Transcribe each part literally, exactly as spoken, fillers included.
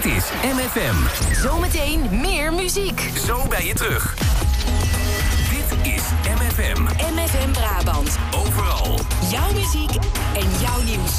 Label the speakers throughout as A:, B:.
A: Dit is M F M.
B: Zometeen meer muziek.
A: Zo ben je terug. Dit is M F M.
B: M F M Brabant.
A: Overal.
B: Jouw muziek en jouw nieuws.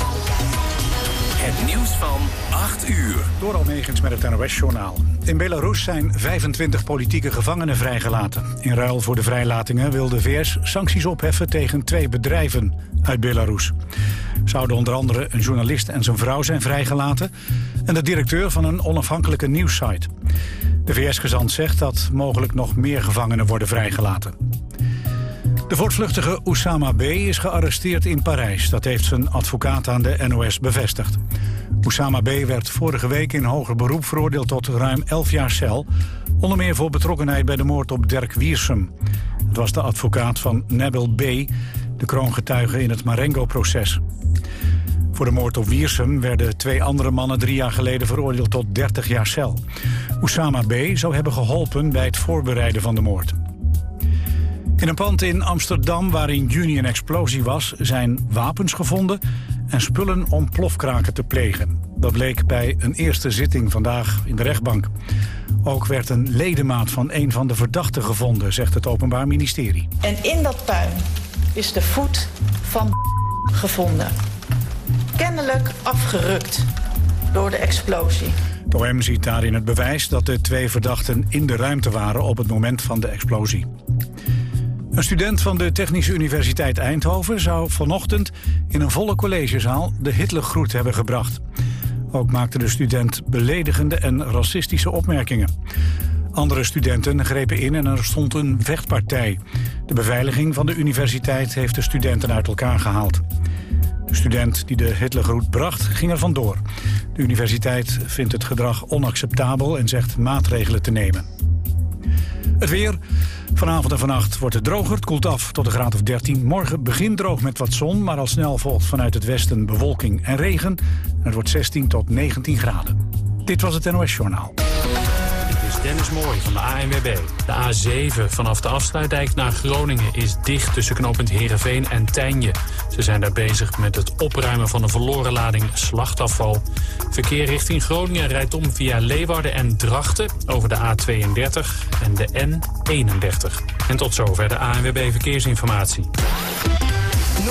A: Het nieuws van acht uur.
C: Door Almegens met het N O S-journaal. In Belarus zijn vijfentwintig politieke gevangenen vrijgelaten. In ruil voor de vrijlatingen wil de V S sancties opheffen tegen twee bedrijven uit Belarus. Zouden onder andere een journalist en zijn vrouw zijn vrijgelaten en de directeur van een onafhankelijke nieuwssite. De V S-gezant zegt dat mogelijk nog meer gevangenen worden vrijgelaten. De voortvluchtige Oussama B. is gearresteerd in Parijs. Dat heeft zijn advocaat aan de N O S bevestigd. Oussama B. werd vorige week in hoger beroep veroordeeld tot ruim elf jaar cel. Onder meer voor betrokkenheid bij de moord op Dirk Wiersum. Het was de advocaat van Nabil B., de kroongetuige in het Marengo-proces. Voor de moord op Wiersum werden twee andere mannen drie jaar geleden veroordeeld tot dertig jaar cel. Oussama B. zou hebben geholpen bij het voorbereiden van de moord. In een pand in Amsterdam waar in juni een explosie was, zijn wapens gevonden en spullen om plofkraken te plegen. Dat bleek bij een eerste zitting vandaag in de rechtbank. Ook werd een ledemaat van een van de verdachten gevonden, zegt het Openbaar Ministerie.
D: En in dat puin is de voet van gevonden. Kennelijk afgerukt door de explosie.
C: De O M ziet daarin het bewijs dat de twee verdachten in de ruimte waren op het moment van de explosie. Een student van de Technische Universiteit Eindhoven zou vanochtend in een volle collegezaal de Hitlergroet hebben gebracht. Ook maakte de student beledigende en racistische opmerkingen. Andere studenten grepen in en er stond een vechtpartij. De beveiliging van de universiteit heeft de studenten uit elkaar gehaald. De student die de Hitlergroet bracht ging er vandoor. De universiteit vindt het gedrag onacceptabel en zegt maatregelen te nemen. Het weer. Vanavond en vannacht wordt het droger. Het koelt af tot een graad of dertien. Morgen begint droog met wat zon, maar al snel volgt vanuit het westen bewolking en regen. En het wordt zestien tot negentien graden. Dit was het N O S-journaal.
E: Dit is Dennis Mooi van de A N W B. De A zeven vanaf de afsluitdijk naar Groningen is dicht tussen knooppunt Heerenveen en Tijnje. Ze zijn daar bezig met het opruimen van een verloren lading slachtafval. Verkeer richting Groningen rijdt om via Leeuwarden en Drachten over de A tweeëndertig en de N eenendertig. En tot zover de A N W B Verkeersinformatie.